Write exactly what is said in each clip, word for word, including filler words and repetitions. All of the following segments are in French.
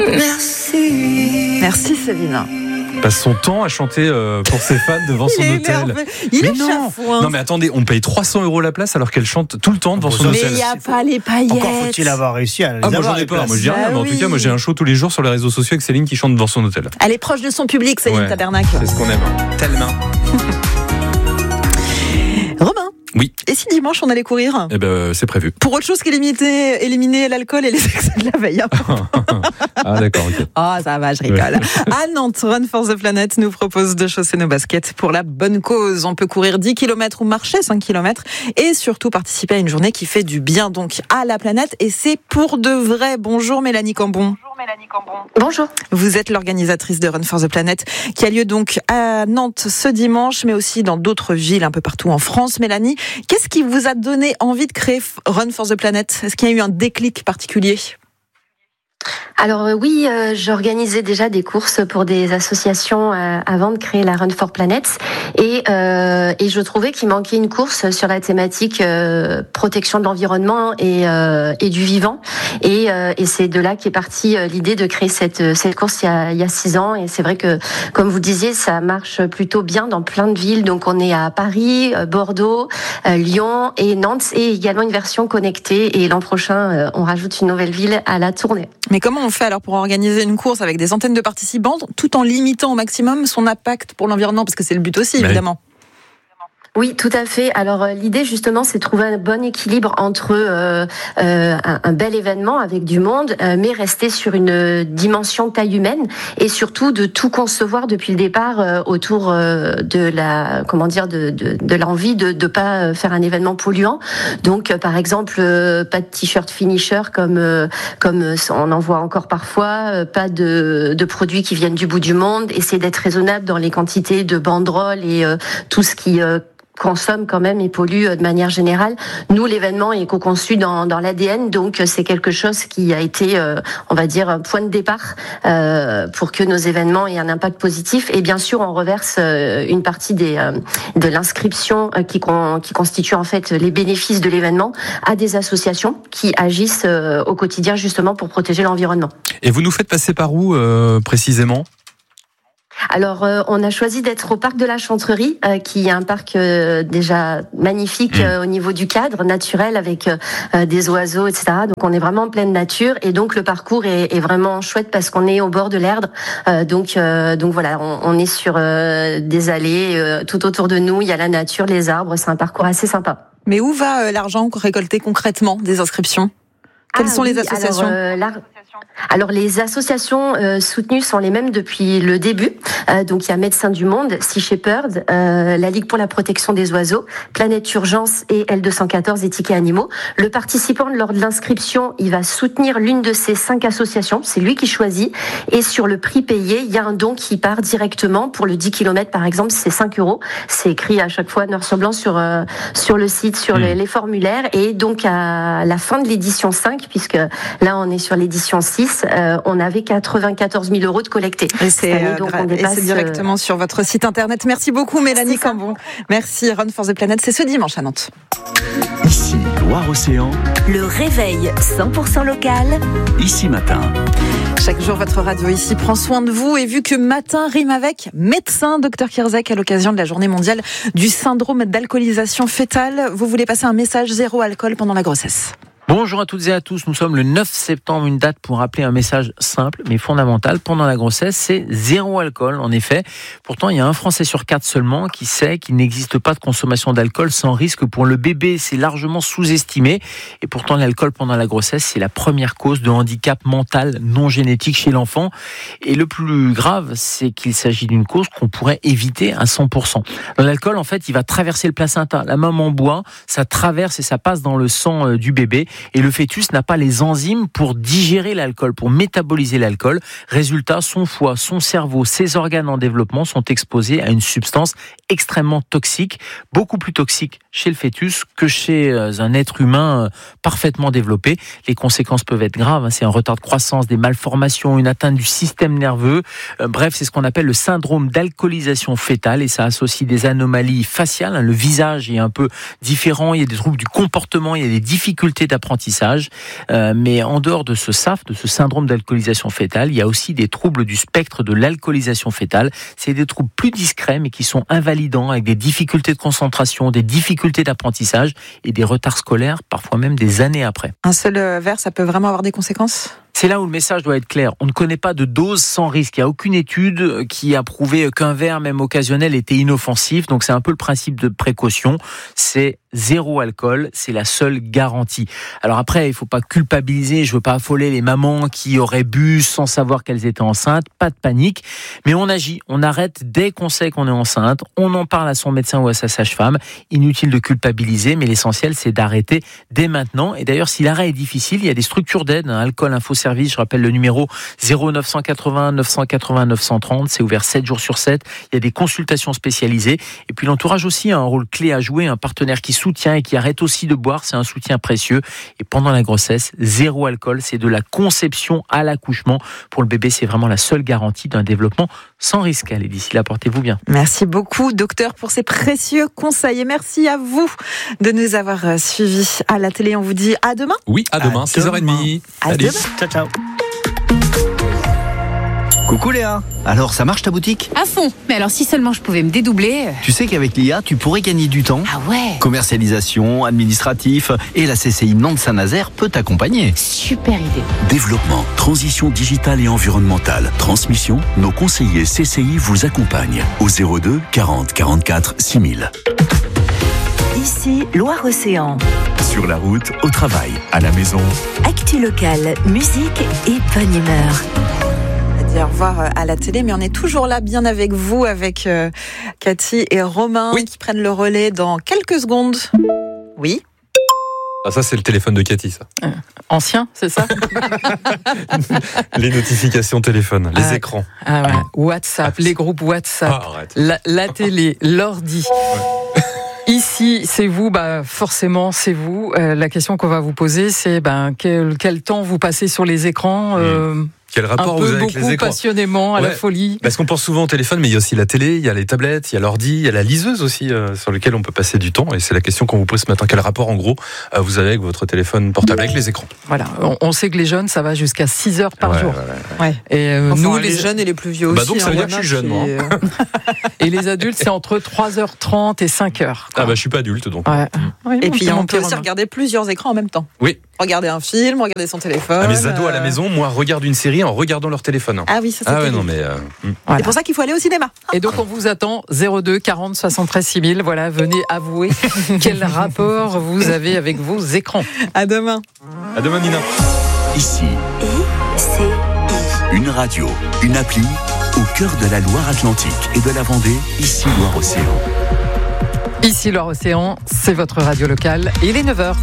Merci. Merci Céline. Passe son temps à chanter euh, pour ses fans devant son il hôtel. Énervé. Il mais est non. chafouin. Non mais attendez, on paye trois cents euros la place alors qu'elle chante tout le temps devant son mais hôtel. Mais il n'y a pas les paillettes. Encore faut-il avoir réussi à les Ah moi avoir j'en ai les pas, places. moi je dis rien, Bah mais en oui. tout cas moi j'ai un show tous les jours sur les réseaux sociaux avec Céline qui chante devant son hôtel. Elle est proche de son public, Céline Ouais, Tabernac. c'est ce qu'on aime, tellement. Romain. Oui. Et si dimanche on allait courir ? Eh ben c'est prévu. Pour autre chose qu'éliminer éliminer l'alcool et les excès de la veille. Ah d'accord, ok. Oh ça va, je rigole. À Nantes, Run for the Planet nous propose de chausser nos baskets pour la bonne cause. On peut courir dix kilomètres ou marcher cinq kilomètres et surtout participer à une journée qui fait du bien donc à la planète et c'est pour de vrai. Bonjour Mélanie Cambon. Bonjour Mélanie Cambon. Bonjour. Vous êtes l'organisatrice de Run for the Planet qui a lieu donc à Nantes ce dimanche mais aussi dans d'autres villes un peu partout en France. Mélanie, qu'est-ce qui vous a donné envie de créer Run for the Planet ? Est-ce qu'il y a eu un déclic particulier ? Alors euh, oui, euh, j'organisais déjà des courses pour des associations euh, avant de créer la Run for Planet et, euh, et je trouvais qu'il manquait une course sur la thématique euh, protection de l'environnement et, euh, et du vivant et, euh, et c'est de là qu'est partie euh, l'idée de créer cette, cette course il y, a, il y a six ans et c'est vrai que comme vous disiez ça marche plutôt bien dans plein de villes, donc on est à Paris, Bordeaux, euh, Lyon et Nantes et également une version connectée et l'an prochain euh, on rajoute une nouvelle ville à la tournée. Mais comment on fait alors pour organiser une course avec des centaines de participants tout en limitant au maximum son impact pour l'environnement, parce que c'est le but aussi, évidemment. Oui, tout à fait. Alors euh, l'idée justement, c'est de trouver un bon équilibre entre euh, euh, un, un bel événement avec du monde, euh, mais rester sur une dimension taille humaine et surtout de tout concevoir depuis le départ euh, autour euh, de la, comment dire, de, de, de l'envie de de pas faire un événement polluant. Donc euh, par exemple, euh, pas de t-shirt finisher comme euh, comme on en voit encore parfois, euh, pas de de produits qui viennent du bout du monde. Essayer d'être raisonnable dans les quantités de banderoles et euh, tout ce qui euh, consomme quand même et pollue de manière générale. Nous, l'événement est co-conçu dans, dans l'A D N, donc c'est quelque chose qui a été, euh, on va dire, un point de départ euh, pour que nos événements aient un impact positif. Et bien sûr, on reverse euh, une partie des, euh, de l'inscription euh, qui, con, qui constitue en fait les bénéfices de l'événement à des associations qui agissent euh, au quotidien justement pour protéger l'environnement. Et vous nous faites passer par où euh, précisément ? Alors, euh, on a choisi d'être au parc de la Chantrerie, euh, qui est un parc euh, déjà magnifique mmh. euh, au niveau du cadre naturel avec euh, des oiseaux, et cetera. Donc, on est vraiment en pleine nature et donc le parcours est, est vraiment chouette parce qu'on est au bord de l'Erdre. Euh, donc, euh, donc voilà, on, on est sur euh, des allées euh, tout autour de nous. Il y a la nature, les arbres. C'est un parcours assez sympa. Mais où va euh, l'argent récolté concrètement des inscriptions ? Quelles ah, sont oui, les associations ? alors, euh, la... alors les associations euh, soutenues sont les mêmes depuis le début. Euh, donc il y a Médecins du Monde, Sea Shepherd, euh, la Ligue pour la protection des oiseaux, Planète Urgence et L deux cent quatorze et Tickets Animaux. Le participant lors de l'inscription, il va soutenir l'une de ces cinq associations. C'est lui qui choisit. Et sur le prix payé, il y a un don qui part directement pour le dix kilomètres par exemple, c'est cinq euros. C'est écrit à chaque fois noir sur blanc sur euh, sur le site, sur mmh. les, les formulaires. Et donc à la fin de l'édition cinq, puisque là on est sur l'édition six, euh, on avait quatre-vingt-quatorze mille euros de collectés. Et c'est, année, donc, gra- et c'est directement euh... sur votre site internet. Merci beaucoup Mélanie Cambon. Merci. Run for the Planet, c'est ce dimanche à Nantes. Ici, Loire-Océan. Le réveil cent pour cent local. Ici Matin. Chaque jour, votre radio ici prend soin de vous. Et vu que matin rime avec médecin, docteur Kierzek, à l'occasion de la journée mondiale du syndrome d'alcoolisation fœtale, vous voulez passer un message zéro alcool pendant la grossesse. Bonjour à toutes et à tous, nous sommes le neuf septembre, une date pour rappeler un message simple mais fondamental pendant la grossesse, c'est zéro alcool en effet. Pourtant, il y a un Français sur quatre seulement qui sait qu'il n'existe pas de consommation d'alcool sans risque pour le bébé, c'est largement sous-estimé. Et pourtant, l'alcool pendant la grossesse, c'est la première cause de handicap mental non génétique chez l'enfant. Et le plus grave, c'est qu'il s'agit d'une cause qu'on pourrait éviter à cent pour cent. L'alcool, en fait, il va traverser le placenta. La maman boit, ça traverse et ça passe dans le sang du bébé. Et le fœtus n'a pas les enzymes pour digérer l'alcool, pour métaboliser l'alcool. Résultat, son foie, son cerveau, ses organes en développement sont exposés à une substance extrêmement toxique, beaucoup plus toxique chez le fœtus que chez un être humain parfaitement développé. Les conséquences peuvent être graves, c'est un retard de croissance, des malformations, une atteinte du système nerveux. Bref, c'est ce qu'on appelle le syndrome d'alcoolisation fœtale et ça associe des anomalies faciales. Le visage est un peu différent, il y a des troubles du comportement, il y a des difficultés d'apprentissage d'apprentissage. Euh, mais en dehors de ce S A F, de ce syndrome d'alcoolisation fœtale, il y a aussi des troubles du spectre de l'alcoolisation fœtale. C'est des troubles plus discrets, mais qui sont invalidants, avec des difficultés de concentration, des difficultés d'apprentissage et des retards scolaires, parfois même des années après. Un seul verre, ça peut vraiment avoir des conséquences ? C'est là où le message doit être clair. On ne connaît pas de dose sans risque. Il n'y a aucune étude qui a prouvé qu'un verre, même occasionnel, était inoffensif. Donc c'est un peu le principe de précaution. C'est zéro alcool, c'est la seule garantie. Alors après, il ne faut pas culpabiliser, je ne veux pas affoler les mamans qui auraient bu sans savoir qu'elles étaient enceintes. Pas de panique, mais on agit, on arrête dès qu'on sait qu'on est enceinte. On en parle à son médecin ou à sa sage-femme. Inutile de culpabiliser, mais l'essentiel, c'est d'arrêter dès maintenant. Et d'ailleurs, si l'arrêt est difficile, il y a des structures d'aide, hein, Alcool Info Service, je rappelle le numéro zéro neuf cent quatre-vingts neuf cent quatre-vingts neuf cent trente, c'est ouvert sept jours sur sept, il y a des consultations spécialisées, et puis l'entourage aussi a un rôle clé à jouer, un partenaire qui soutient et qui arrête aussi de boire, c'est un soutien précieux, et pendant la grossesse, zéro alcool, c'est de la conception à l'accouchement, pour le bébé c'est vraiment la seule garantie d'un développement sans risque. Allez, d'ici là, portez-vous bien. Merci beaucoup, docteur, pour ces précieux conseils, et merci à vous de nous avoir suivis à la télé. On vous dit à demain. Oui, à demain, six heures trente. À Salut. demain. Ciao, ciao. Coucou Léa, alors ça marche ta boutique ? À fond. Mais alors si seulement je pouvais me dédoubler. Tu sais qu'avec l'I A, tu pourrais gagner du temps. Ah ouais. Commercialisation, administratif, et la C C I Nantes-Saint-Nazaire peut t'accompagner. Super idée. Développement, transition digitale et environnementale, transmission, nos conseillers C C I vous accompagnent au zéro deux quarante quarante-quatre six mille. Ici, Loire-Océan. Sur la route, au travail, à la maison. Actu locale, musique et bonne humeur. Au revoir à la télé, mais on est toujours là, bien avec vous, avec euh, Cathy et Romain, oui, qui prennent le relais dans quelques secondes. Oui. Ah, ça, c'est le téléphone de Cathy, ça. Euh, ancien, c'est ça? Les notifications téléphone, les ah, écrans. Ah ouais. WhatsApp, les groupes WhatsApp, ah, la, la télé, l'ordi. Ouais. Ici, c'est vous, bah forcément, c'est vous. Euh, la question qu'on va vous poser, c'est ben quel, quel temps vous passez sur les écrans euh, mmh. Quel rapport un peu, vous avez avec beaucoup, les écrans ? passionnément, à ouais. la folie. Parce qu'on pense souvent au téléphone, mais il y a aussi la télé, il y a les tablettes, il y a l'ordi, il y a la liseuse aussi, euh, sur lequel on peut passer du temps. Et c'est la question qu'on vous pose ce matin. Quel rapport, en gros, euh, vous avez avec votre téléphone portable, avec les écrans ? Voilà. On, on sait que les jeunes, ça va jusqu'à six heures par ouais, jour. Ouais, ouais. Et euh, enfin, nous, les, les jeunes et les plus vieux aussi. Bah donc, ça veut dire que je suis jeune, moi. Et les adultes, c'est entre trois heures trente et cinq heures. Quoi. Ah bah, je suis pas adulte, donc. Ouais. Oui, et puis, on peut aussi regarder plusieurs écrans en même temps. Oui. Regarder un film, regarder son téléphone. Ah, mes ados à la maison, moi, regardent une série en regardant leur téléphone. Ah oui, ça c'est Ah ouais, non, mais. Euh... Voilà. C'est pour ça qu'il faut aller au cinéma. Et donc, on vous attend zéro deux quarante soixante-treize six mille. Voilà, venez avouer quel rapport vous avez avec vos écrans. À demain. À demain, Nina. Ici. I C I. Une radio, une appli au cœur de la Loire-Atlantique et de la Vendée, ici Loire-Océan. Ici Loire-Océan, c'est votre radio locale. Il est neuf heures.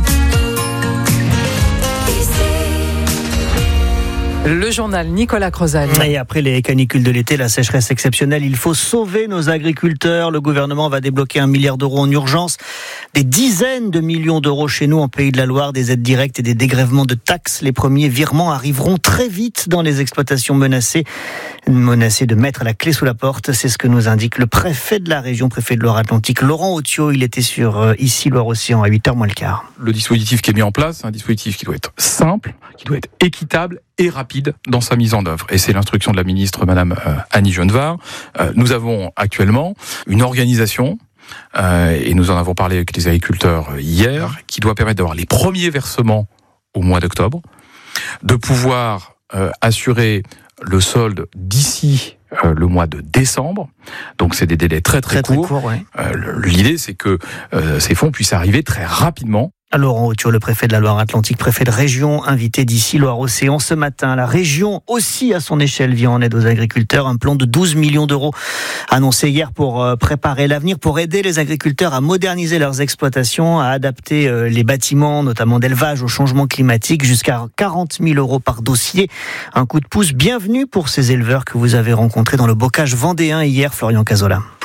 Le journal Nicolas Crozal. Et après les canicules de l'été, la sécheresse exceptionnelle, il faut sauver nos agriculteurs. Le gouvernement va débloquer un milliard d'euros en urgence. Des dizaines de millions d'euros chez nous en Pays de la Loire, des aides directes et des dégrèvements de taxes. Les premiers virements arriveront très vite dans les exploitations menacées. Menacées de mettre la clé sous la porte. C'est ce que nous indique le préfet de la région, préfet de Loire-Atlantique, Laurent Autiot. Il était sur euh, ici Loire-Océan à huit heures moins le quart. Le dispositif qui est mis en place, c'est un dispositif qui doit être simple, qui doit être équitable et rapide dans sa mise en œuvre. Et c'est l'instruction de la ministre, Madame euh, Annie Genevard. Euh, nous avons actuellement une organisation, euh, et nous en avons parlé avec les agriculteurs hier, qui doit permettre d'avoir les premiers versements au mois d'octobre, de pouvoir euh, assurer le solde d'ici euh, le mois de décembre. Donc c'est des délais très très, très courts. Très court, ouais. euh, l'idée, c'est que euh, ces fonds puissent arriver très rapidement. Laurent Autiot, le préfet de la Loire-Atlantique, préfet de région, invité d'ici Loire-Océan ce matin. La région aussi, à son échelle, vient en aide aux agriculteurs. Un plan de douze millions d'euros annoncé hier pour préparer l'avenir, pour aider les agriculteurs à moderniser leurs exploitations, à adapter les bâtiments, notamment d'élevage, au changement climatique, jusqu'à quarante mille euros par dossier. Un coup de pouce bienvenu pour ces éleveurs que vous avez rencontrés dans le bocage vendéen hier, Florian Cazola.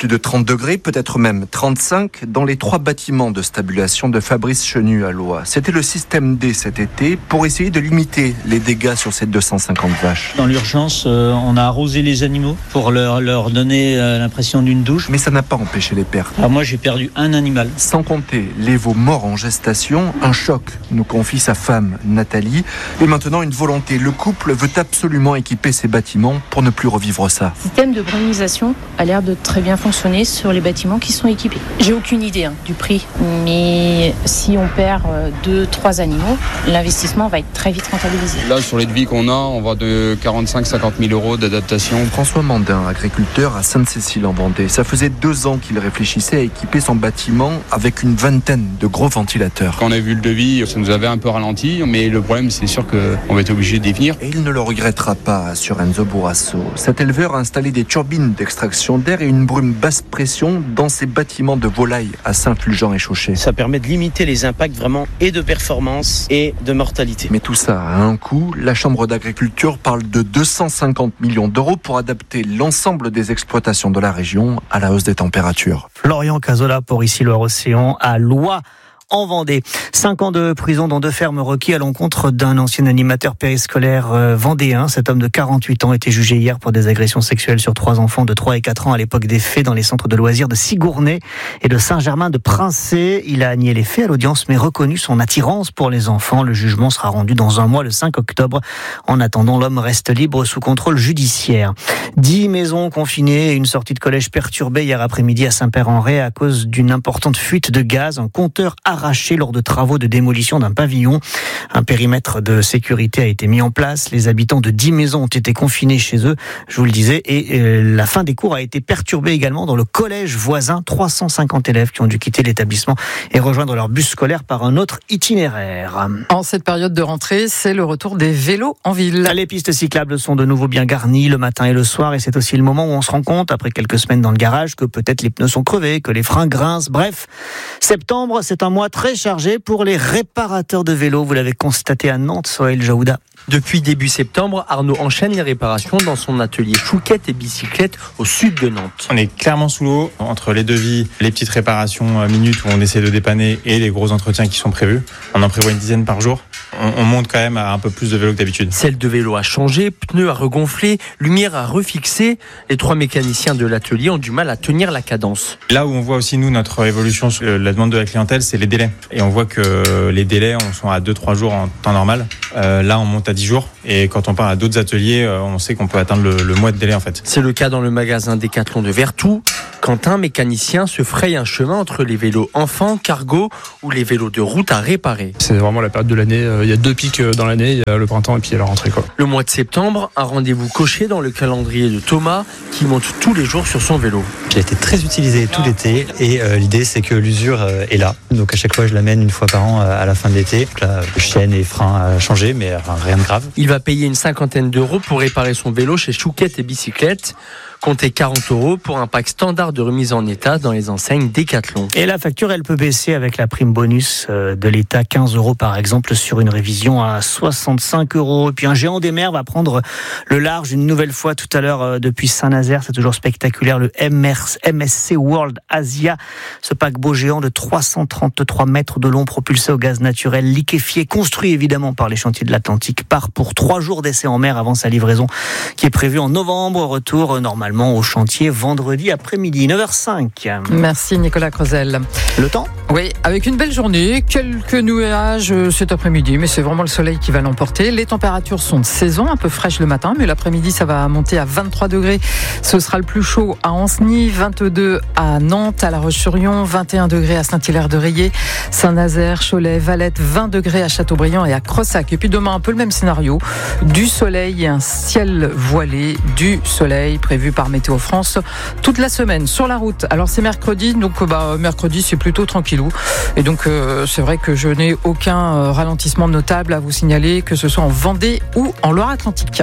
plus de trente degrés, peut-être même trente-cinq, dans les trois bâtiments de stabulation de Fabrice Chenu à Loie. C'était le système D cet été pour essayer de limiter les dégâts sur ces deux cent cinquante vaches. Dans l'urgence, euh, on a arrosé les animaux pour leur, leur donner euh, l'impression d'une douche. Mais ça n'a pas empêché les pertes. Alors moi, j'ai perdu un animal. Sans compter les veaux morts en gestation, un choc, nous confie sa femme Nathalie. Et maintenant, une volonté. Le couple veut absolument équiper ces bâtiments pour ne plus revivre ça. Le système de brumisation a l'air de très bien fonctionner sur les bâtiments qui sont équipés. J'ai aucune idée hein, du prix, mais si on perd deux, trois animaux, l'investissement va être très vite rentabilisé. Là, sur les devis qu'on a, on va de quarante-cinq à cinquante mille euros d'adaptation. François Mandin, agriculteur à Sainte-Cécile en Vendée. Ça faisait deux ans qu'il réfléchissait à équiper son bâtiment avec une vingtaine de gros ventilateurs. Quand on a vu le devis, ça nous avait un peu ralenti, mais le problème, c'est sûr qu'on va être obligé d'y venir. Et il ne le regrettera pas, assure Enzo Bourrasso. Cet éleveur a installé des turbines d'extraction d'air et une brume basse pression dans ses bâtiments de volailles à Saint-Fulgent-et-Chauché. Ça permet de limiter les impacts vraiment et de performance et de mortalité. Mais tout ça a un coût. La Chambre d'agriculture parle de deux cent cinquante millions d'euros pour adapter l'ensemble des exploitations de la région à la hausse des températures. Florian Cazola pour Ici Loire-Océan à Loie, en Vendée. Cinq ans de prison dans deux fermes requis à l'encontre d'un ancien animateur périscolaire vendéen. Cet homme de quarante-huit ans était jugé hier pour des agressions sexuelles sur trois enfants de trois et quatre ans à l'époque des faits dans les centres de loisirs de Sigournay et de Saint-Germain-de-Princé. Il a nié les faits à l'audience mais reconnu son attirance pour les enfants. Le jugement sera rendu dans un mois, le cinq octobre. En attendant, l'homme reste libre sous contrôle judiciaire. Dix maisons confinées et une sortie de collège perturbée hier après-midi à Saint-Père-en-Retz à cause d'une importante fuite de gaz. Un compteur arraché lors de travaux de démolition d'un pavillon. Un périmètre de sécurité a été mis en place. Les habitants de dix maisons ont été confinés chez eux, je vous le disais, et euh, la fin des cours a été perturbée également dans le collège voisin. trois cent cinquante élèves qui ont dû quitter l'établissement et rejoindre leur bus scolaire par un autre itinéraire. En cette période de rentrée, c'est le retour des vélos en ville. Les pistes cyclables sont de nouveau bien garnies le matin et le soir, et c'est aussi le moment où on se rend compte, après quelques semaines dans le garage, que peut-être les pneus sont crevés, que les freins grincent. Bref, septembre, c'est un mois très chargé pour les réparateurs de vélos. Vous l'avez constaté à Nantes, Sohail Jaouda. Depuis début septembre, Arnaud enchaîne les réparations dans son atelier chouquette et bicyclette au sud de Nantes. On est clairement sous l'eau entre les devis, les petites réparations minutes où on essaie de dépanner et les gros entretiens qui sont prévus. On en prévoit une dizaine par jour. On, on monte quand même à un peu plus de vélo que d'habitude. Celle de vélo a changé, pneus a regonflé, lumière a refixé. Les trois mécaniciens de l'atelier ont du mal à tenir la cadence. Là où on voit aussi nous notre évolution sur la demande de la clientèle, c'est les délais. Et on voit que les délais on sont à deux trois jours en temps normal. Euh, là on monte à dix jours. Et quand on parle à d'autres ateliers, on sait qu'on peut atteindre le, le mois de délai en fait. C'est le cas dans le magasin Décathlon de Vertou. Quand un mécanicien se fraye un chemin entre les vélos enfants, cargo ou les vélos de route à réparer. C'est vraiment la période de l'année. Il y a deux pics dans l'année, il y a le printemps et puis il y a la rentrée, quoi. Le mois de septembre, un rendez-vous coché dans le calendrier de Thomas qui monte tous les jours sur son vélo. Il a été très utilisé tout l'été et euh, l'idée c'est que l'usure euh, est là. Donc à chaque fois je l'amène une fois par an euh, à la fin de l'été. Donc là, chaîne et frein a changé mais enfin, rien de grave. Il va payer une cinquantaine d'euros pour réparer son vélo chez Chouquette et Bicyclette. Comptez quarante euros pour un pack standard de remise en état dans les enseignes Décathlon. Et la facture, elle peut baisser avec la prime bonus de l'État, quinze euros par exemple sur une révision à soixante-cinq euros. Et puis un géant des mers va prendre le large une nouvelle fois tout à l'heure depuis Saint-Nazaire. C'est toujours spectaculaire, le M S C World Asia. Ce paquebot géant de trois cent trente-trois mètres de long propulsé au gaz naturel liquéfié, construit évidemment par les chantiers de l'Atlantique, part pour trois jours d'essai en mer avant sa livraison qui est prévue en novembre. Retour normalement au chantier vendredi après-midi, neuf heures cinq. Merci Nicolas Creusel. Le temps ? Oui, avec une belle journée, quelques nuages cet après-midi, mais c'est vraiment le soleil qui va l'emporter. Les températures sont de saison, un peu fraîches le matin, mais l'après-midi ça va monter à vingt-trois degrés. Ce sera le plus chaud à Ancenis, vingt-deux à Nantes, à La Roche-sur-Yon, vingt et un degrés à Saint-Hilaire-de-Rayé, Saint-Nazaire, Cholet, Valette, vingt degrés à Châteaubriand et à Crossac. Et puis demain un peu le même scénario, du soleil et un ciel voilé, du soleil prévu par Météo France toute la semaine sur la route. Alors c'est mercredi, donc bah, mercredi c'est plutôt tranquillou. Et donc euh, c'est vrai que je n'ai aucun euh, ralentissement notable à vous signaler, que ce soit en Vendée ou en Loire-Atlantique.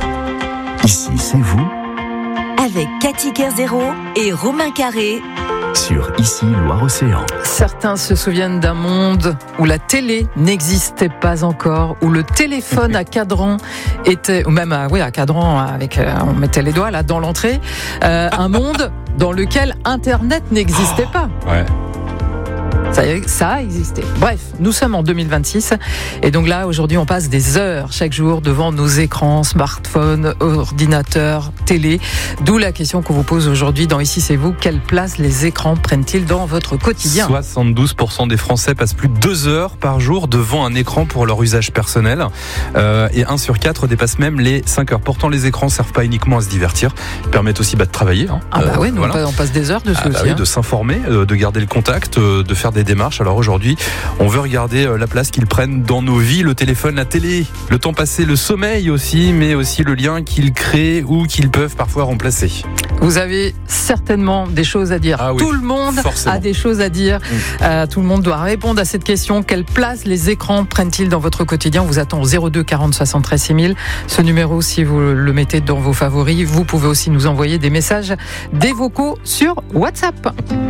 Ici c'est vous. Avec Cathy Kerzero et Romain Carré. sur Ici Loire-Océan. Certains se souviennent d'un monde où la télé n'existait pas encore, où le téléphone à cadran était, ou même à, oui, à cadran avec, euh, on mettait les doigts là dans l'entrée, euh, un monde dans lequel Internet n'existait pas. Ouais. Ça, ça a existé. Bref, nous sommes en deux mille vingt-six et donc là, aujourd'hui, on passe des heures chaque jour devant nos écrans, smartphones, ordinateurs, télé. D'où la question qu'on vous pose aujourd'hui dans Ici c'est vous. Quelle place les écrans prennent-ils dans votre quotidien ? soixante-douze pour cent des Français passent plus de deux heures par jour devant un écran pour leur usage personnel. Euh, et un sur quatre dépasse même les cinq heures. Pourtant, les écrans ne servent pas uniquement à se divertir. Ils permettent aussi bah, de travailler. Hein. Ah bah euh, oui, nous voilà. on passe des heures dessus ah bah aussi. Oui, hein. De s'informer, de garder le contact, de faire des démarches. Alors aujourd'hui, on veut regarder la place qu'ils prennent dans nos vies, le téléphone, la télé, le temps passé, le sommeil aussi, mais aussi le lien qu'ils créent ou qu'ils peuvent parfois remplacer. Vous avez certainement des choses à dire. Ah oui, tout le monde forcément. a des choses à dire. Mmh. Euh, tout le monde doit répondre à cette question. Quelle place les écrans prennent-ils dans votre quotidien ? On vous attend au zéro deux quarante soixante-treize six mille. Ce numéro, si vous le mettez dans vos favoris, vous pouvez aussi nous envoyer des messages, des vocaux sur WhatsApp.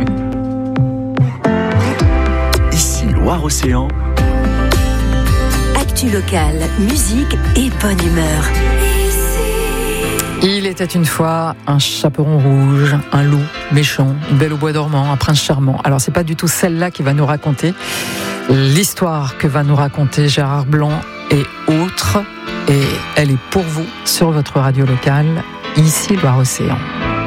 Ici Loire-Océan. Actu locale, musique et bonne humeur. Il était une fois un chaperon rouge, un loup méchant, une belle au bois dormant, un prince charmant. Alors c'est pas du tout celle-là qui va nous raconter l'histoire que va nous raconter Gérard Blanc et autres. Et elle est pour vous sur votre radio locale, Ici Loire-Océan.